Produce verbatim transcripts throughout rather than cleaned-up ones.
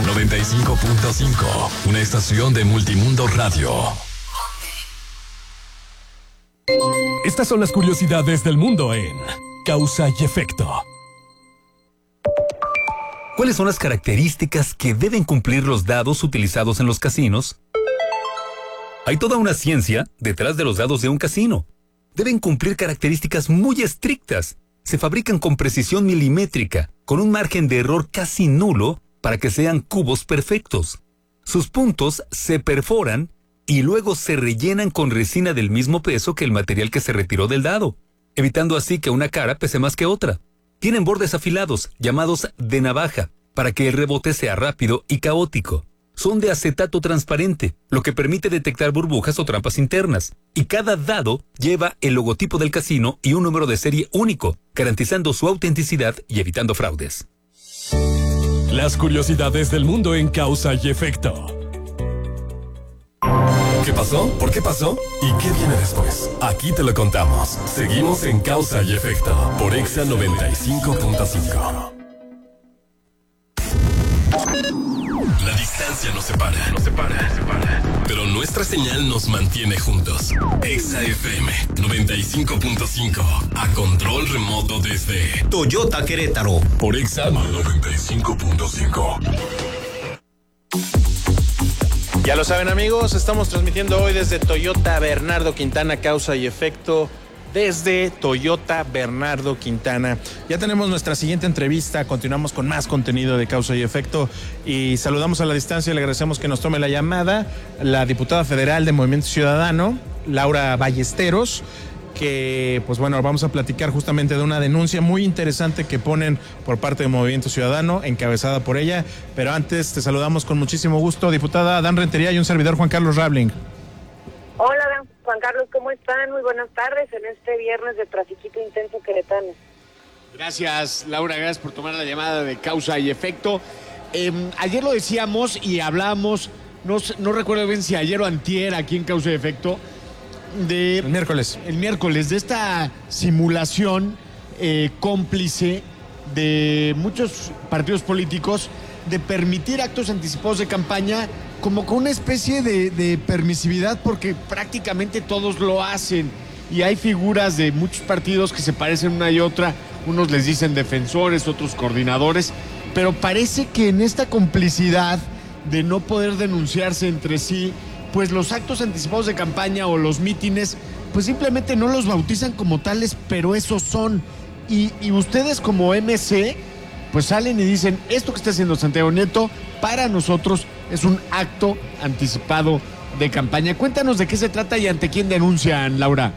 noventa y cinco punto cinco, una estación de Multimundo Radio. Estas son las curiosidades del mundo en Causa y Efecto. ¿Cuáles son las características que deben cumplir los dados utilizados en los casinos? Hay toda una ciencia detrás de los dados de un casino. Deben cumplir características muy estrictas. Se fabrican con precisión milimétrica, con un margen de error casi nulo para que sean cubos perfectos. Sus puntos se perforan y luego se rellenan con resina del mismo peso que el material que se retiró del dado, evitando así que una cara pese más que otra. Tienen bordes afilados, llamados de navaja, para que el rebote sea rápido y caótico. Son de acetato transparente, lo que permite detectar burbujas o trampas internas. Y cada dado lleva el logotipo del casino y un número de serie único, garantizando su autenticidad y evitando fraudes. Las curiosidades del mundo en Causa y Efecto. ¿Qué pasó? ¿Por qué pasó? ¿Y qué viene después? Aquí te lo contamos. Seguimos en Causa y Efecto por Exa noventa y cinco punto cinco. La distancia nos separa, nos separa, nos separa. Pero nuestra señal nos mantiene juntos. Exa F M noventa y cinco punto cinco, a control remoto desde Toyota Querétaro. Por Exa noventa y cinco punto cinco. Ya lo saben, amigos, estamos transmitiendo hoy desde Toyota Bernardo Quintana, Causa y Efecto, desde Toyota Bernardo Quintana. Ya tenemos nuestra siguiente entrevista, continuamos con más contenido de Causa y Efecto y saludamos a la distancia y le agradecemos que nos tome la llamada la diputada federal de Movimiento Ciudadano, Laura Ballesteros, que pues bueno, vamos a platicar justamente de una denuncia muy interesante que ponen por parte de Movimiento Ciudadano, encabezada por ella, pero antes te saludamos con muchísimo gusto, diputada Dan Rentería y un servidor Juan Carlos Rabling. Hola Dan, Juan Carlos, ¿cómo están? Muy buenas tardes en este viernes de Trafiquito Intenso Queretano. Gracias Laura, gracias por tomar la llamada de Causa y Efecto. Eh, ayer lo decíamos y hablábamos, no, no recuerdo bien si ayer o antier aquí en Causa y Efecto, de el miércoles el miércoles de esta simulación eh, cómplice de muchos partidos políticos de permitir actos anticipados de campaña como con una especie de, de permisividad, porque prácticamente todos lo hacen y hay figuras de muchos partidos que se parecen una y otra, unos les dicen defensores, otros coordinadores, pero parece que en esta complicidad de no poder denunciarse entre sí, pues los actos anticipados de campaña o los mítines, pues simplemente no los bautizan como tales, pero esos son. Y, y ustedes como M C, pues salen y dicen, esto que está haciendo Santiago Nieto, para nosotros es un acto anticipado de campaña. Cuéntanos de qué se trata y ante quién denuncian, Laura.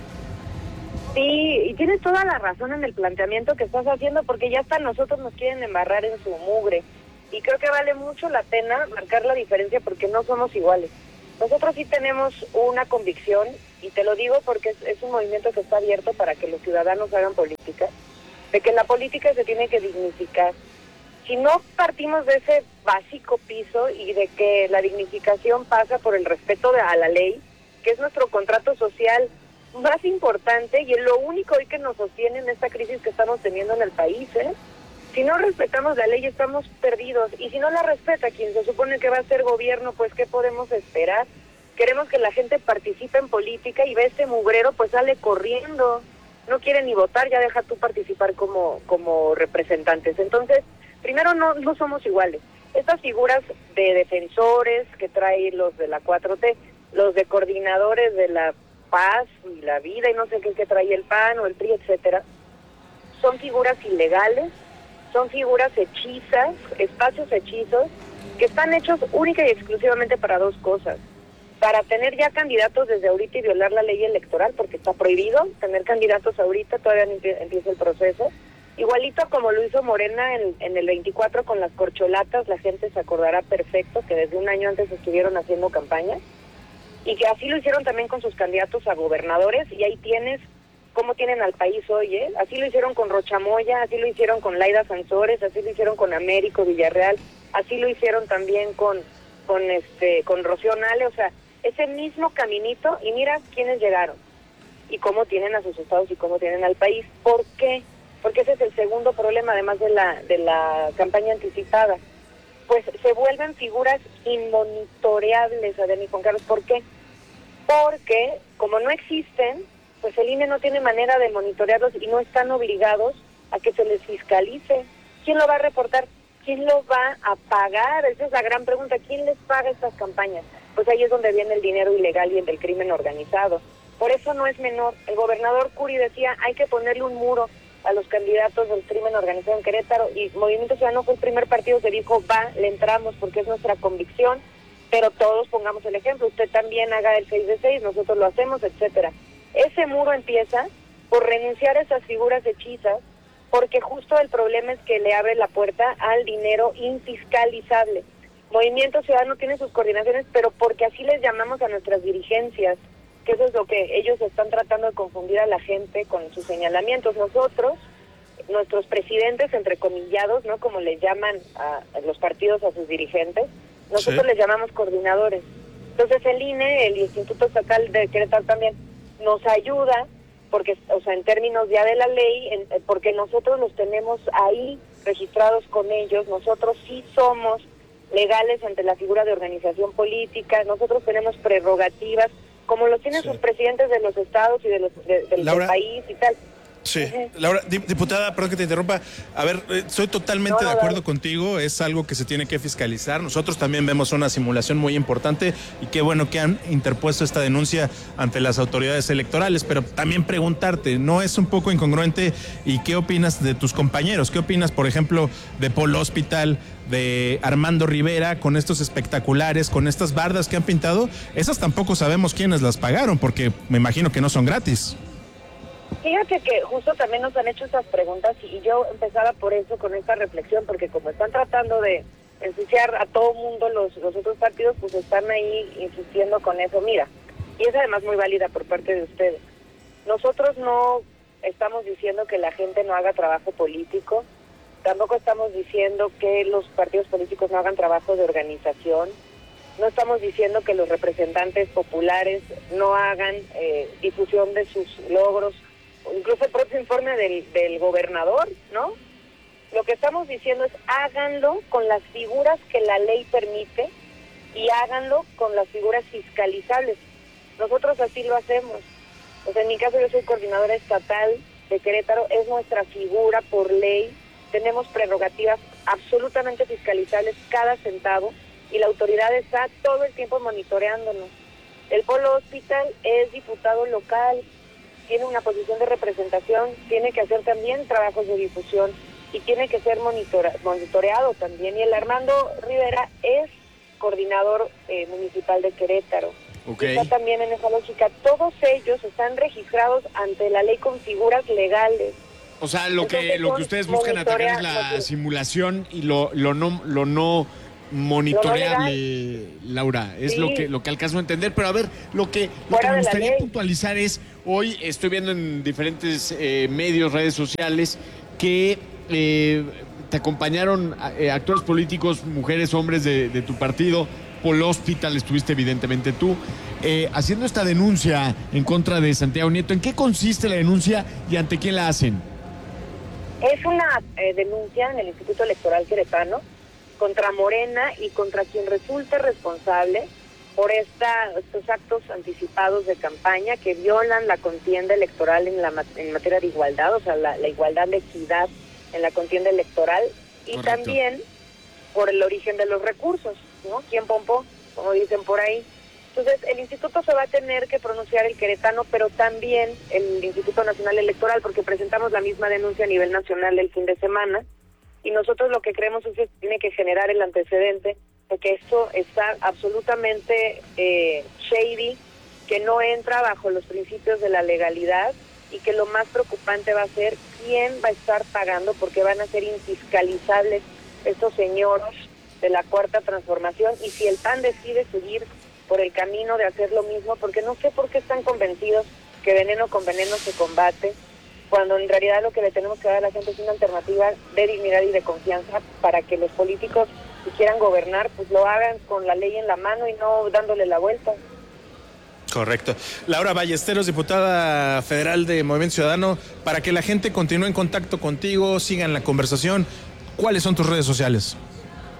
Sí, y tienes toda la razón en el planteamiento que estás haciendo, porque ya hasta nosotros nos quieren embarrar en su mugre. Y creo que vale mucho la pena marcar la diferencia porque no somos iguales. Nosotros sí tenemos una convicción, y te lo digo porque es, es un movimiento que está abierto para que los ciudadanos hagan política, de que la política se tiene que dignificar. Si no partimos de ese básico piso y de que la dignificación pasa por el respeto de, a la ley, que es nuestro contrato social más importante y es lo único hoy que nos sostiene en esta crisis que estamos teniendo en el país, ¿eh? Si no respetamos la ley estamos perdidos, y si no la respeta quien se supone que va a ser gobierno, pues ¿qué podemos esperar? Queremos que la gente participe en política y ve este mugrero, pues sale corriendo, no quiere ni votar, ya deja tú participar como, como representantes. Entonces, primero no, no somos iguales. Estas figuras de defensores que traen los de la cuatro T, los de coordinadores de la paz y la vida y no sé qué que trae el P A N o el P R I, etcétera, son figuras ilegales, son figuras hechizas, espacios hechizos, que están hechos única y exclusivamente para dos cosas. Para tener ya candidatos desde ahorita y violar la ley electoral, porque está prohibido tener candidatos ahorita, todavía no empieza el proceso. Igualito como lo hizo Morena en, en el veinticuatro con las corcholatas, la gente se acordará perfecto que desde un año antes estuvieron haciendo campaña, y que así lo hicieron también con sus candidatos a gobernadores, y ahí tienes cómo tienen al país hoy, ¿eh? Así lo hicieron con Rochamoya, así lo hicieron con Laida Sansores, así lo hicieron con Américo Villarreal, así lo hicieron también con con este con Rocío Nale, o sea, ese mismo caminito, y mira quiénes llegaron y cómo tienen a sus estados y cómo tienen al país. ¿Por qué? Porque ese es el segundo problema, además de la de la campaña anticipada. pues se vuelven figuras inmonitoreables, Ademi, Juan Carlos. ¿Por qué? Porque como no existen, pues el I N E no tiene manera de monitorearlos y no están obligados a que se les fiscalice. ¿Quién lo va a reportar? ¿Quién lo va a pagar? Esa es la gran pregunta. ¿Quién les paga estas campañas? Pues ahí es donde viene el dinero ilegal y el del crimen organizado. Por eso no es menor. El gobernador Curi decía, hay que ponerle un muro a los candidatos del crimen organizado en Querétaro, y Movimiento Ciudadano fue el primer partido que dijo, va, le entramos porque es nuestra convicción, pero todos pongamos el ejemplo, usted también haga el seis de seis, nosotros lo hacemos, etcétera. Ese muro empieza por renunciar a esas figuras hechizas, porque justo el problema es que le abre la puerta al dinero infiscalizable. Movimiento Ciudadano tiene sus coordinaciones, pero porque así les llamamos a nuestras dirigencias, que eso es lo que ellos están tratando de confundir a la gente con sus señalamientos. Nosotros, nuestros presidentes, entrecomillados, ¿no? Como les llaman a, a los partidos a sus dirigentes, nosotros sí les llamamos coordinadores. Entonces el I N E, el Instituto Estatal de Querétaro también, nos ayuda, porque, o sea, en términos ya de la ley, en, porque nosotros los tenemos ahí registrados con ellos, nosotros sí somos legales ante la figura de organización política, nosotros tenemos prerrogativas, como lo tienen sí. sus presidentes de los estados y de los de, de, del país y tal. Sí, Laura, diputada, perdón que te interrumpa. A ver, estoy totalmente no, no, de acuerdo no. contigo, es algo que se tiene que fiscalizar. Nosotros también vemos una simulación muy importante y qué bueno que han interpuesto esta denuncia ante las autoridades electorales, pero también preguntarte, ¿no es un poco incongruente? ¿Y qué opinas de tus compañeros? ¿Qué opinas, por ejemplo, de Paul Hospital, de Armando Rivera, con estos espectaculares, con estas bardas que han pintado? Esas tampoco sabemos quiénes las pagaron, porque me imagino que no son gratis. Fíjate que justo también nos han hecho estas preguntas y yo empezaba por eso, con esta reflexión, porque como están tratando de ensuciar a todo mundo los, los otros partidos, pues están ahí insistiendo con eso. Mira, y es además muy válida por parte de ustedes. Nosotros no estamos diciendo que la gente no haga trabajo político, tampoco estamos diciendo que los partidos políticos no hagan trabajo de organización, no estamos diciendo que los representantes populares no hagan eh, difusión de sus logros, incluso el propio informe del, del gobernador, ¿no? Lo que estamos diciendo es háganlo con las figuras que la ley permite y háganlo con las figuras fiscalizables. Nosotros así lo hacemos. O sea, en mi caso yo soy coordinadora estatal de Querétaro, es nuestra figura por ley, tenemos prerrogativas absolutamente fiscalizables cada centavo y la autoridad está todo el tiempo monitoreándonos. El Polo Hospital es diputado local, tiene una posición de representación, tiene que hacer también trabajos de difusión y tiene que ser monitora, monitoreado también. Y el Armando Rivera es coordinador eh, municipal de Querétaro. Okay. Está también en esa lógica. Todos ellos están registrados ante la ley con figuras legales. O sea, lo Entonces, que lo que ustedes buscan atacar es la que... simulación y lo, lo no lo no monitoreable, Laura, es sí. lo que lo que alcanzo a entender, pero a ver, lo que, lo que me gustaría puntualizar es, hoy estoy viendo en diferentes eh, medios, redes sociales, que eh, te acompañaron eh, actores políticos, mujeres, hombres de, de tu partido, Paul Hospital, estuviste evidentemente tú, eh, haciendo esta denuncia en contra de Santiago Nieto. ¿En qué consiste la denuncia y ante quién la hacen? Es una eh, denuncia en el Instituto Electoral Queretano contra Morena y contra quien resulte responsable por esta, estos actos anticipados de campaña que violan la contienda electoral en la en materia de igualdad, o sea, la, la igualdad de equidad en la contienda electoral, y Correcto. También por el origen de los recursos, ¿no? ¿Quién pompó? Como dicen por ahí. Entonces, el instituto se va a tener que pronunciar, el queretano, pero también el Instituto Nacional Electoral, porque presentamos la misma denuncia a nivel nacional el fin de semana, y nosotros lo que creemos es que tiene que generar el antecedente de que esto está absolutamente eh, shady, que no entra bajo los principios de la legalidad, y que lo más preocupante va a ser quién va a estar pagando, porque van a ser infiscalizables estos señores de la Cuarta Transformación, y si el P A N decide seguir por el camino de hacer lo mismo, porque no sé por qué están convencidos que veneno con veneno se combate, cuando en realidad lo que le tenemos que dar a la gente es una alternativa de dignidad y de confianza para que los políticos, si quieran gobernar, pues lo hagan con la ley en la mano y no dándole la vuelta. Correcto. Laura Ballesteros, diputada federal de Movimiento Ciudadano, para que la gente continúe en contacto contigo, sigan la conversación, ¿cuáles son tus redes sociales?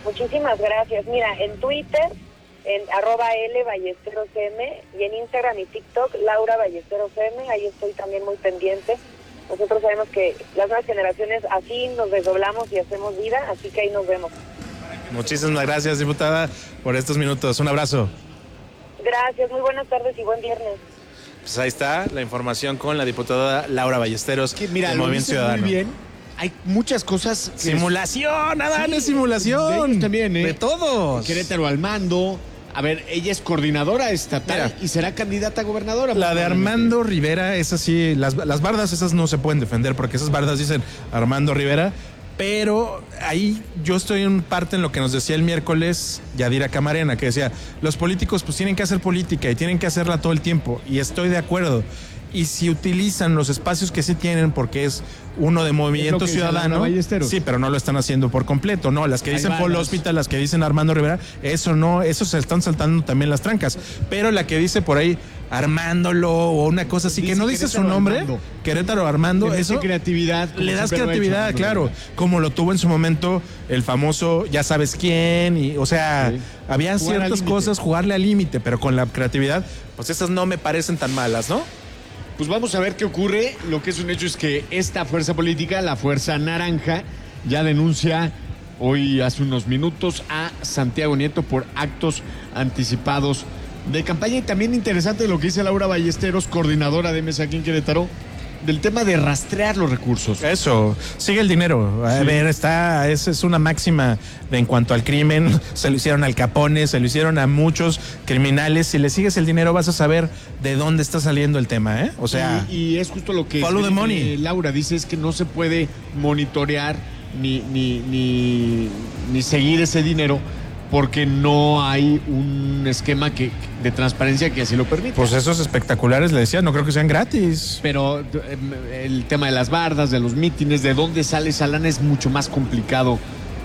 Muchísimas gracias. Mira, en Twitter, en arroba L Ballesteros M, y en Instagram y TikTok, Laura Ballesteros M, ahí estoy también muy pendiente. Nosotros sabemos que las nuevas generaciones así nos desdoblamos y hacemos vida, así que ahí nos vemos. Muchísimas gracias, diputada, por estos minutos. Un abrazo. Gracias, muy buenas tardes y buen viernes. Pues ahí está la información con la diputada Laura Ballesteros, Que mira, del lo Movimiento dices Ciudadano. muy bien. Hay muchas cosas. que- Simulación, Adán, Sí, es simulación. de ellos también, ¿eh? De todos. Querétaro al mando. A ver, ella es coordinadora estatal Mira. y será candidata a gobernadora. La de probablemente. Armando Rivera, es así, las, las bardas esas no se pueden defender porque esas bardas dicen Armando Rivera, pero ahí yo estoy en parte en lo que nos decía el miércoles Yadira Camarena, que decía, los políticos pues tienen que hacer política y tienen que hacerla todo el tiempo, y estoy de acuerdo. Y si utilizan los espacios que sí tienen, porque es uno de Movimiento Es lo que dice Ciudadano, Laura Ballesteros. sí, pero no lo están haciendo por completo, no, las que Hay dicen Paul bardas. Hospital, las que dicen Armando Rivera, eso no, eso se están saltando también las trancas, pero la que dice por ahí Armándolo o una cosa así, que Dice no dice su Querétaro nombre, Armando. Querétaro Armando, Le mete eso creatividad. como le das siempre lo ha hecho creatividad, Armando claro, Rivera. como lo tuvo en su momento el famoso ya sabes quién, y o sea, Sí. había Jugar al ciertas límite. cosas, jugarle al límite, pero con la creatividad, pues esas no me parecen tan malas, ¿no? Pues vamos a ver qué ocurre. Lo que es un hecho es que esta fuerza política, la Fuerza Naranja, ya denuncia hoy hace unos minutos a Santiago Nieto por actos anticipados de campaña. Y también interesante lo que dice Laura Ballesteros, coordinadora de M S aquí en Querétaro, del tema de rastrear los recursos. Eso, sigue el dinero. A Sí. ver, está, esa es una máxima de en cuanto al crimen. Se lo hicieron al Capone, se lo hicieron a muchos criminales. Si le sigues el dinero, vas a saber de dónde está saliendo el tema, ¿eh? O sea, y, y es justo lo que follow the escribe money. Laura dice, es que no se puede monitorear ni, ni, ni, ni seguir ese dinero porque no hay un esquema que, de transparencia que así lo permita. pues esos espectaculares, le decía, no creo que sean gratis. Pero eh, el tema de las bardas, de los mítines, de dónde sale esa lana es mucho más complicado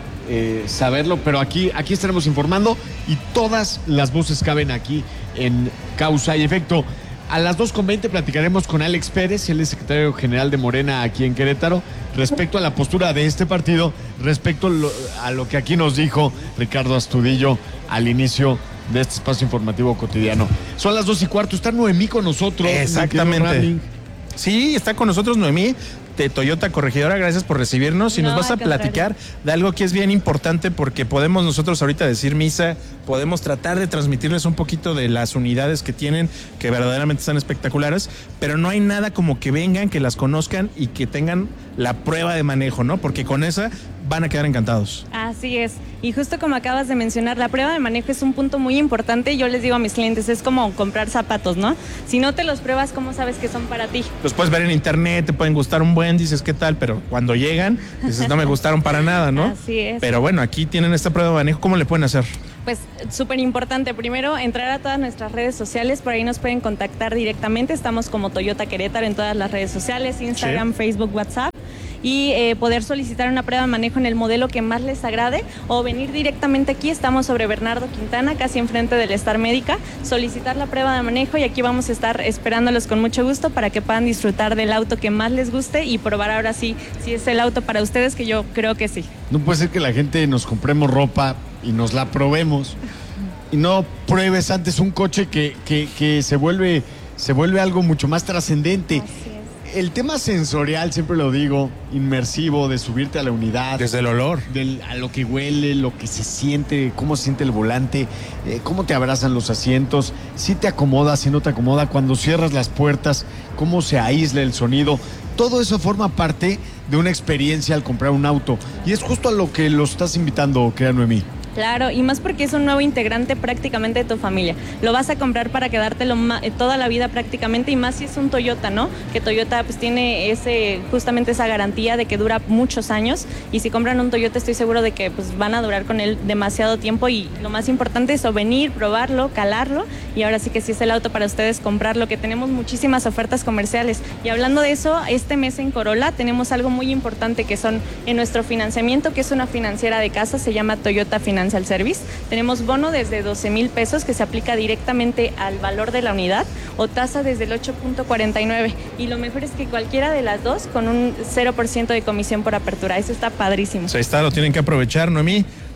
eh, saberlo, pero aquí, aquí estaremos informando y todas las voces caben aquí en Causa y Efecto. A las dos con veinte platicaremos con Alex Pérez, él es secretario general de Morena aquí en Querétaro, respecto a la postura de este partido, respecto a lo, a lo que aquí nos dijo Ricardo Astudillo al inicio de este espacio informativo cotidiano. Son las dos y cuarto, está Noemí con nosotros. Exactamente. Sí, está con nosotros Noemí de Toyota Corregidora, gracias por recibirnos y No, nos vas a al contrario. platicar de algo que es bien importante porque podemos nosotros ahorita decir misa, podemos tratar de transmitirles un poquito de las unidades que tienen, que verdaderamente están espectaculares, pero no hay nada como que vengan, que las conozcan y que tengan la prueba de manejo, ¿no? Porque con esa van a quedar encantados. Así es. Y justo como acabas de mencionar, la prueba de manejo es un punto muy importante. Yo les digo a mis clientes, es como comprar zapatos, ¿no? Si no te los pruebas, ¿cómo sabes que son para ti? Los puedes ver en internet, te pueden gustar un buen, dices qué tal, pero cuando llegan, dices no me gustaron para nada, ¿no? Así es. Pero bueno, aquí tienen esta prueba de manejo, ¿cómo le pueden hacer? Pues súper importante, primero entrar a todas nuestras redes sociales, por ahí nos pueden contactar directamente, estamos como Toyota Querétaro en todas las redes sociales, Instagram, Sí. Facebook, WhatsApp, y eh, poder solicitar una prueba de manejo en el modelo que más les agrade o venir directamente aquí, estamos sobre Bernardo Quintana, casi enfrente del Star Médica, solicitar la prueba de manejo y aquí vamos a estar esperándolos con mucho gusto para que puedan disfrutar del auto que más les guste y probar ahora sí si es el auto para ustedes, que yo creo que sí. No puede ser que la gente nos compremos ropa y nos la probemos y no pruebes antes un coche que, que, que se vuelve, se vuelve algo mucho más trascendente. Así es. El tema sensorial, siempre lo digo, inmersivo, de subirte a la unidad, Desde el olor. del- a lo que huele, lo que se siente, cómo se siente el volante, eh, cómo te abrazan los asientos, si te acomoda, si no te acomoda, cuando cierras las puertas, cómo se aísla el sonido. Todo eso forma parte de una experiencia al comprar un auto. Y es justo a lo que lo estás invitando, querida Noemí. Claro, y más porque es un nuevo integrante prácticamente de tu familia. Lo vas a comprar para quedártelo ma- eh, toda la vida prácticamente, y más si es un Toyota, ¿no? Que Toyota pues tiene ese justamente esa garantía de que dura muchos años, y si compran un Toyota estoy seguro de que pues van a durar con él demasiado tiempo, y lo más importante es o venir, probarlo, calarlo, y ahora sí que si es el auto para ustedes comprarlo, que tenemos muchísimas ofertas comerciales. Y hablando de eso, este mes en Corolla tenemos algo muy importante que son en nuestro financiamiento, que es una financiera de casa, se llama Toyota Financial Service. Tenemos bono desde doce mil pesos que se aplica directamente al valor de la unidad, o tasa desde el ocho punto cuarenta y nueve. Y lo mejor es que cualquiera de las dos con un cero por ciento de comisión por apertura. Eso está padrísimo. Pues ahí está, lo tienen que aprovechar, Noemí.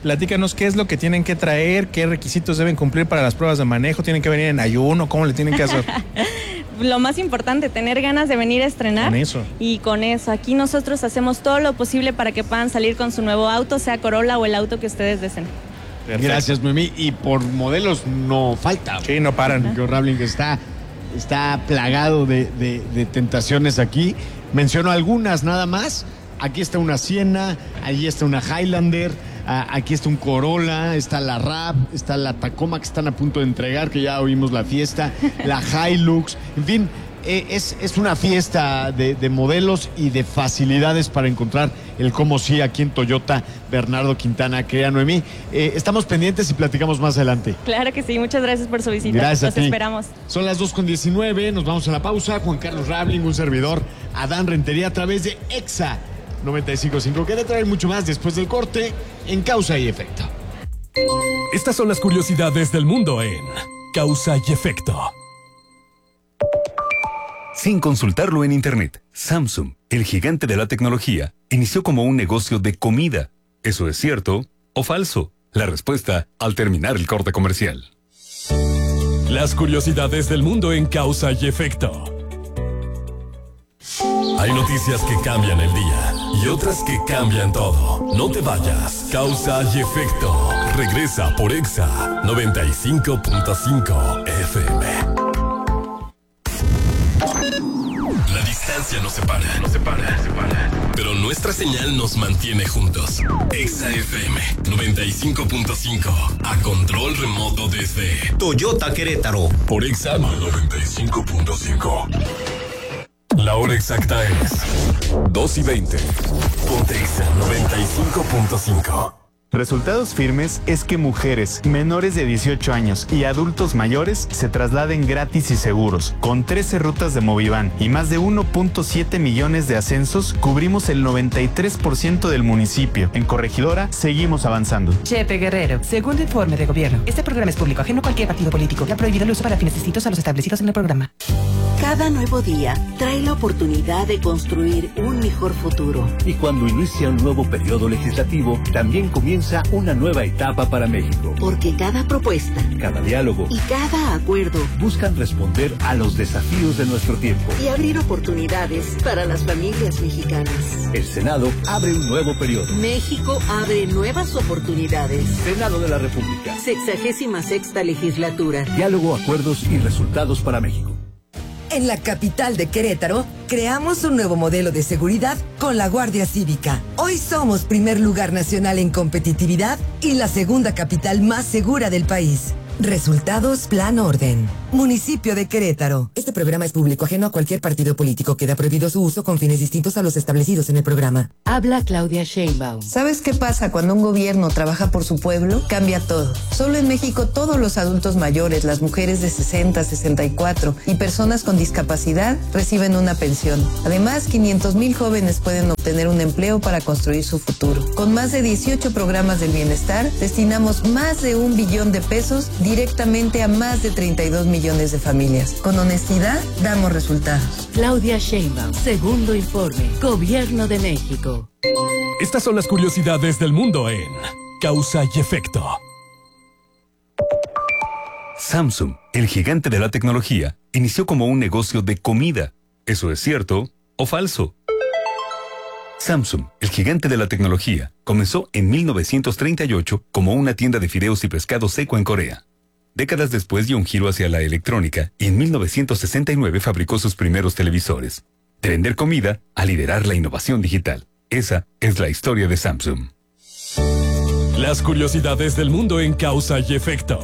Platícanos qué es lo que tienen que traer, qué requisitos deben cumplir para las pruebas de manejo, tienen que venir en ayuno, cómo le tienen que hacer. Lo más importante, tener ganas de venir a estrenar. Con eso. Y con eso, aquí nosotros hacemos todo lo posible para que puedan salir con su nuevo auto, sea Corolla o el auto que ustedes deseen. Perfecto. Gracias, Noemí. Y por modelos no falta. Sí, no paran. Que Rabling está, está plagado de, de, de tentaciones aquí. Menciono algunas nada más. Aquí está una Siena, allí está una Highlander, aquí está un Corolla, está la RAV, está la Tacoma que están a punto de entregar, que ya oímos la fiesta, la Hilux, en fin, eh, es, es una fiesta de, de modelos y de facilidades para encontrar el cómo sí aquí en Toyota Bernardo Quintana, querida Noemí. Eh, estamos pendientes y platicamos más adelante. Claro que sí, muchas gracias por su visita. Gracias Los a ti. esperamos. Son las dos con diecinueve, nos vamos a la pausa. Juan Carlos Rabling, un servidor, Adán Rentería, a través de Exa noventa y cinco punto cinco. Queda traer mucho más después del corte en Causa y Efecto. Estas son las curiosidades del mundo en Causa y Efecto. Sin consultarlo en internet, Samsung, el gigante de la tecnología, inició como un negocio de comida. ¿Eso es cierto o falso? La respuesta al terminar el corte comercial. Las curiosidades del mundo en Causa y Efecto. Hay noticias que cambian el día y otras que cambian todo. No te vayas. Causa y Efecto. Regresa por Exa noventa y cinco punto cinco F M. La distancia nos separa, nos separa, separa. Pero nuestra señal nos mantiene juntos. Exa F M noventa y cinco punto cinco. A control remoto desde Toyota Querétaro. Por Exa noventa y cinco punto cinco. La hora exacta es dos y veinte. Ponte Exa noventa y cinco punto cinco. Resultados firmes es que mujeres menores de dieciocho años y adultos mayores se trasladen gratis y seguros. Con trece rutas de Movivan y más de uno punto siete millones de ascensos, cubrimos el noventa y tres por ciento del municipio. En Corregidora, seguimos avanzando. Chepe Guerrero, segundo informe de gobierno. Este programa es público, ajeno a cualquier partido político. Ha prohibido el uso para fines distintos a los establecidos en el programa. Cada nuevo día trae la oportunidad de construir un mejor futuro. Y cuando inicia un nuevo periodo legislativo, también comienza una nueva etapa para México. Porque cada propuesta, cada diálogo y cada acuerdo buscan responder a los desafíos de nuestro tiempo y abrir oportunidades para las familias mexicanas. El Senado abre un nuevo periodo. México abre nuevas oportunidades. Senado de la República. Sexagésima sexta legislatura. Diálogo, acuerdos y resultados para México. En la capital de Querétaro, creamos un nuevo modelo de seguridad con la Guardia Cívica. Hoy somos primer lugar nacional en competitividad y la segunda capital más segura del país. Resultados Plan Orden. Municipio de Querétaro. Este programa es público, ajeno a cualquier partido político. Queda prohibido su uso con fines distintos a los establecidos en el programa. Habla Claudia Sheinbaum. ¿Sabes qué pasa cuando un gobierno trabaja por su pueblo? Cambia todo. Solo en México todos los adultos mayores, las mujeres de sesenta, sesenta y cuatro y personas con discapacidad reciben una pensión. Además, quinientos mil jóvenes pueden obtener un empleo para construir su futuro. Con más de dieciocho programas del bienestar, destinamos más de un billón de pesos directamente a más de treinta y dos millones de familias. Con honestidad, damos resultados. Claudia Sheinbaum, segundo informe, Gobierno de México. Estas son las curiosidades del mundo en Causa y Efecto. Samsung, el gigante de la tecnología, inició como un negocio de comida. ¿Eso es cierto o falso? Samsung, el gigante de la tecnología, comenzó en mil novecientos treinta y ocho como una tienda de fideos y pescado seco en Corea. Décadas después dio un giro hacia la electrónica y en mil novecientos sesenta y nueve fabricó sus primeros televisores. De vender comida a liderar la innovación digital. Esa es la historia de Samsung. Las curiosidades del mundo en Causa y Efecto.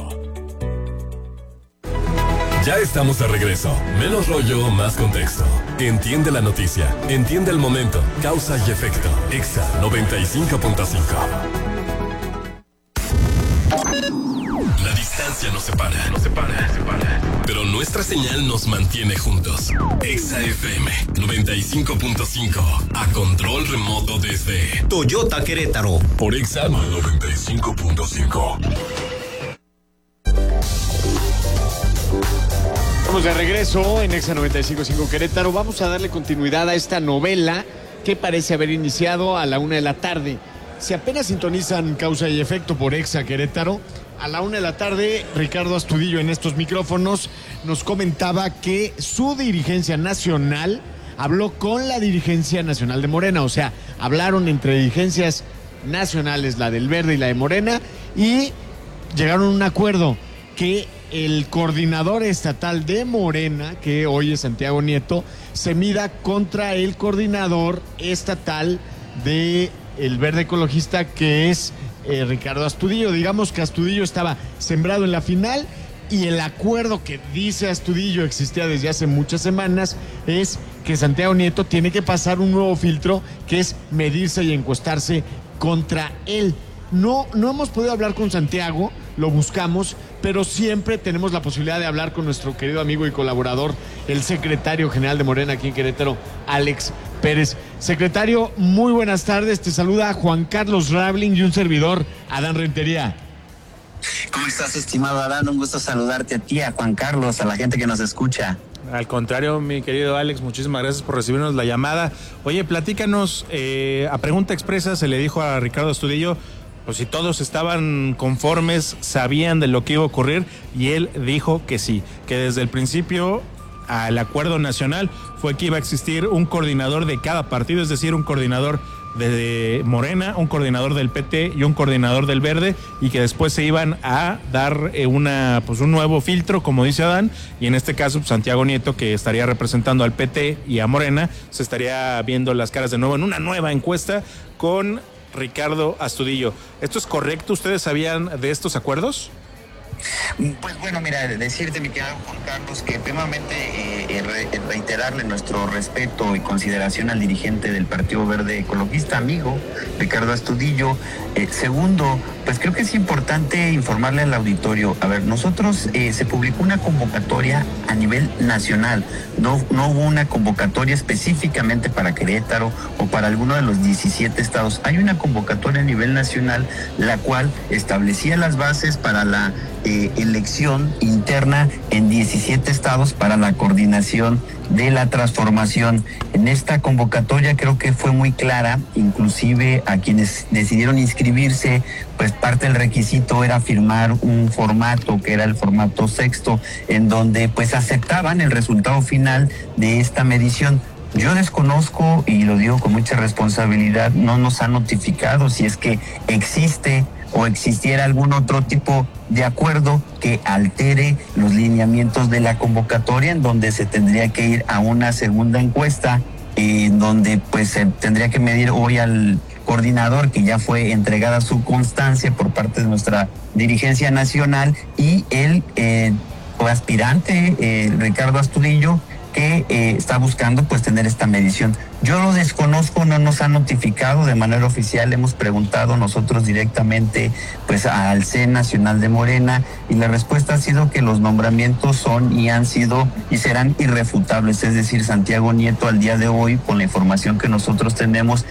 Ya estamos de regreso. Menos rollo, más contexto. Entiende la noticia. Entiende el momento. Causa y Efecto. Exa noventa y cinco punto cinco. La distancia nos separa, nos separa, separa. Pero nuestra señal nos mantiene juntos. Exa F M noventa y cinco punto cinco. A control remoto desde Toyota Querétaro. Por Exa noventa y cinco punto cinco. Estamos de regreso en Exa noventa y cinco punto cinco Querétaro. Vamos a darle continuidad a esta novela que parece haber iniciado a la una de la tarde. Si apenas sintonizan Causa y Efecto por Exa Querétaro, a la una de la tarde, Ricardo Astudillo en estos micrófonos nos comentaba que su dirigencia nacional habló con la dirigencia nacional de Morena. O sea, hablaron entre dirigencias nacionales, la del Verde y la de Morena, y llegaron a un acuerdo que el coordinador estatal de Morena, que hoy es Santiago Nieto, se mida contra el coordinador estatal de el Verde Ecologista, que es eh, Ricardo Astudillo. Digamos que Astudillo estaba sembrado en la final, y el acuerdo que dice Astudillo existía desde hace muchas semanas es que Santiago Nieto tiene que pasar un nuevo filtro, que es medirse y encuestarse contra él. No, no hemos podido hablar con Santiago, lo buscamos, pero siempre tenemos la posibilidad de hablar con nuestro querido amigo y colaborador, el secretario general de Morena aquí en Querétaro, Alex Pérez. Secretario, muy buenas tardes, te saluda Juan Carlos Rabling y un servidor, Adán Rentería. ¿Cómo estás, estimado Adán? Un gusto saludarte a ti, a Juan Carlos, a la gente que nos escucha. Al contrario, mi querido Alex, muchísimas gracias por recibirnos la llamada. Oye, platícanos, eh, a pregunta expresa se le dijo a Ricardo Astudillo, pues si todos estaban conformes, sabían de lo que iba a ocurrir, y él dijo que sí, que desde el principio al acuerdo nacional fue que iba a existir un coordinador de cada partido, es decir, un coordinador de Morena, un coordinador del P T y un coordinador del Verde, y que después se iban a dar eh, una pues un nuevo filtro, como dice Adán, y en este caso pues, Santiago Nieto, que estaría representando al P T y a Morena, se estaría viendo las caras de nuevo en una nueva encuesta con Ricardo Astudillo. ¿Esto es correcto? ¿Ustedes sabían de estos acuerdos? Pues bueno, mira, decirte, mi querido Juan Carlos, que primeramente eh, re, reiterarle nuestro respeto y consideración al dirigente del Partido Verde Ecologista, amigo Ricardo Astudillo. Eh, segundo, pues creo que es importante informarle al auditorio. A ver, nosotros eh, se publicó una convocatoria a nivel nacional, no, no hubo una convocatoria específicamente para Querétaro o para alguno de los diecisiete estados. Hay una convocatoria a nivel nacional, la cual establecía las bases para la Eh, elección interna en diecisiete estados para la coordinación de la transformación. En esta convocatoria creo que fue muy clara, inclusive a quienes decidieron inscribirse, pues parte del requisito era firmar un formato que era el formato sexto, en donde pues aceptaban el resultado final de esta medición. Yo desconozco, y lo digo con mucha responsabilidad, no nos han notificado si es que existe o existiera algún otro tipo de acuerdo que altere los lineamientos de la convocatoria, en donde se tendría que ir a una segunda encuesta, en donde pues se tendría que medir hoy al coordinador, que ya fue entregada su constancia por parte de nuestra dirigencia nacional, y el eh, aspirante eh, Ricardo Astudillo, que eh, está buscando pues tener esta medición. Yo lo desconozco, no nos han notificado de manera oficial, hemos preguntado nosotros directamente pues al C E N Nacional de Morena, y la respuesta ha sido que los nombramientos son y han sido y serán irrefutables, es decir, Santiago Nieto al día de hoy, con la información que nosotros tenemos,